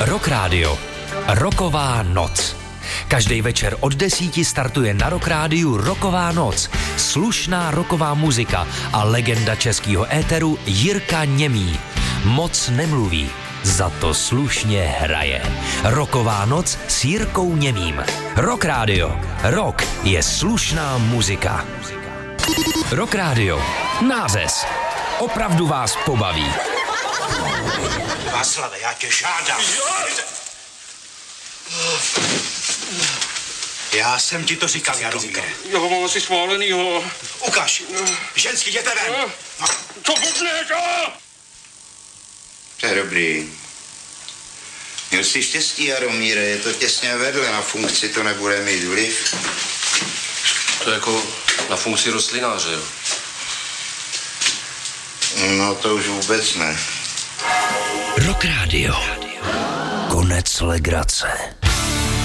Rock Radio. Rocková noc. Každý večer od 10 startuje na Rock Rádiu Rocková noc. Slušná rocková muzika a legenda českého éteru Jirka Němý. Moc nemluví, za to slušně hraje. Rocková noc s Jirkou Němým. Rock Radio. Rock je slušná muzika. Rock Radio. Nářez. Opravdu vás pobaví. Václave, já tě žádám. Já jsem ti to říkal, Jaromíre. Já ho mám asi schválenýho. Ukaž. Ženský, jděte ven. Co blbneš? To je dobrý. Měl jsi štěstí, Jaromíre, je to těsně vedle, na funkci to nebude mít vliv. To je jako na funkci rostlináře, jo? No to už vůbec ne. Rock Radio. Konec legrace.